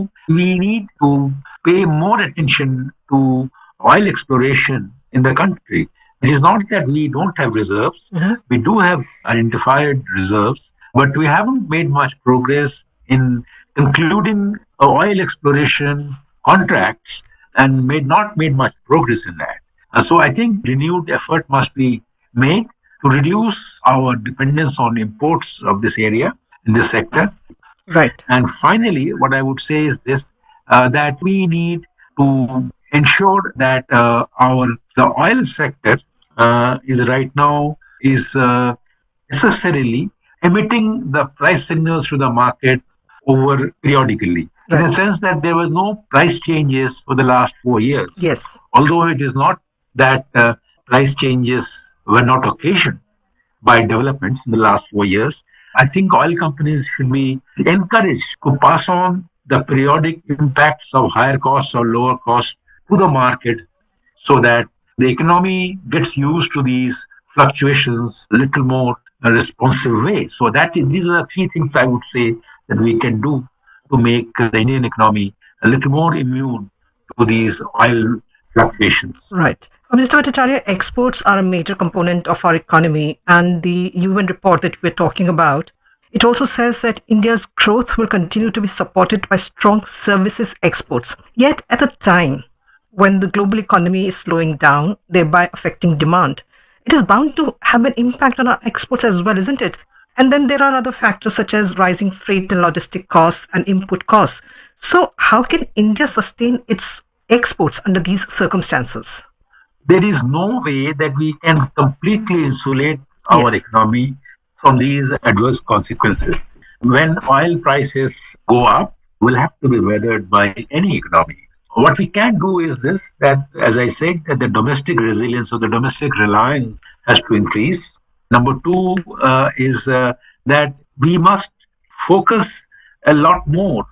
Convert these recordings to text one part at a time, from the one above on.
we need to pay more attention to oil exploration in the country. It is not that we don't have reserves. We do have identified reserves, but we haven't made much progress in concluding oil exploration contracts and not made much progress in that. So I think renewed effort must be made to reduce our dependence on imports of this area in this sector. Right. And finally, what I would say is this: that we need to ensure that the oil sector is right now is necessarily emitting the price signals to the market over periodically. In Right. the sense that there was no price changes for the last 4 years. Yes. Although it is not that price changes were not occasioned by developments in the last 4 years, I think oil companies should be encouraged to pass on the periodic impacts of higher costs or lower costs to the market so that the economy gets used to these fluctuations a little more responsive way. So these are the three things I would say that we can do to make the Indian economy a little more immune to these oil fluctuations. Right. Mr. Bhattacharya, exports are a major component of our economy, and the UN report that we're talking about, it also says that India's growth will continue to be supported by strong services exports. Yet, at a time when the global economy is slowing down, thereby affecting demand, it is bound to have an impact on our exports as well, isn't it? And then there are other factors such as rising freight and logistic costs and input costs. So, how can India sustain its exports under these circumstances? There is no way that we can completely insulate our Yes. economy from these adverse consequences. When oil prices go up, will have to be weathered by any economy. What we can do is this, that as I said, that the domestic resilience or the domestic reliance has to increase. Number two is that we must focus a lot more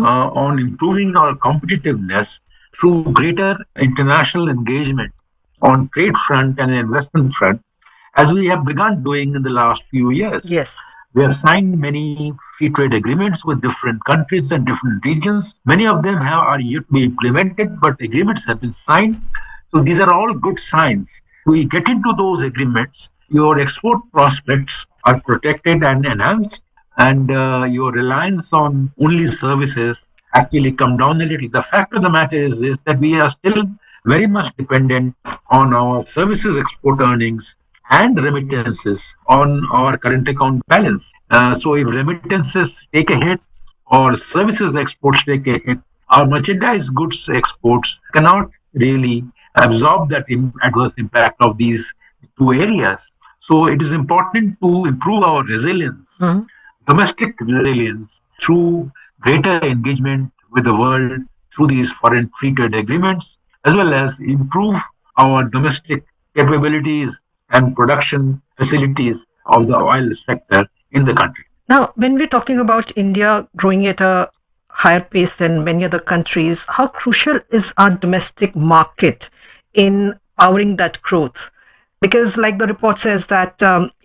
on improving our competitiveness through greater international engagement on trade front and investment front, as we have begun doing in the last few years. Yes. We have signed many free trade agreements with different countries and different regions. Many of them are yet to be implemented, but agreements have been signed. So these are all good signs. We get into those agreements, your export prospects are protected and enhanced, and your reliance on only services actually come down a little. The fact of the matter is this, that we are still very much dependent on our services export earnings and remittances on our current account balance. So if remittances take a hit or services exports take a hit, our merchandise goods exports cannot really absorb that adverse impact of these two areas. So it is important to improve our resilience, domestic resilience, through greater engagement with the world through these foreign free trade agreements, as well as improve our domestic capabilities and production facilities of the oil sector in the country. Now, when we're talking about India growing at a higher pace than many other countries, how crucial is our domestic market in powering that growth? Because, like the report says, that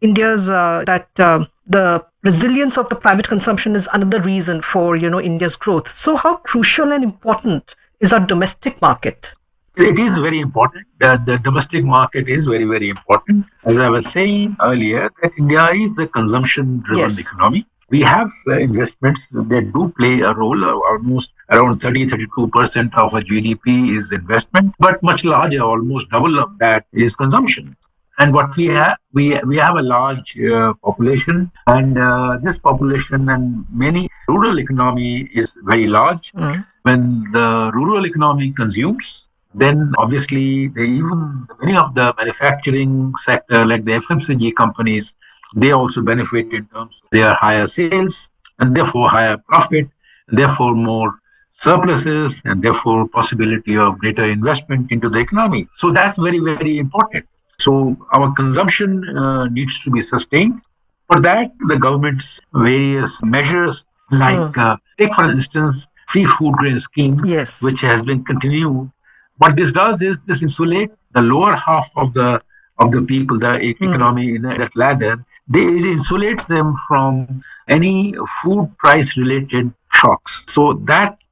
the resilience of the private consumption is another reason for India's growth. So, how crucial and important is our domestic market? It is very important. The domestic market is very, very important. As I was saying earlier, that India is a consumption-driven economy. We have investments that do play a role. Almost around 30-32% of our GDP is investment, but much larger, almost double of that is consumption. And what we have a large population, and this population and many rural economy is very large. When the rural economy consumes, then obviously many of the manufacturing sector, like the FMCG companies, they also benefit in terms of their higher sales and therefore higher profit, and therefore more surpluses, and therefore possibility of greater investment into the economy. So that's very, very important. So our consumption needs to be sustained. For that, the government's various measures, like take for instance, free food grain scheme, which has been continued. What this does is this insulate the lower half of the people, the economy in that ladder. It insulates them from any food price related shocks. So that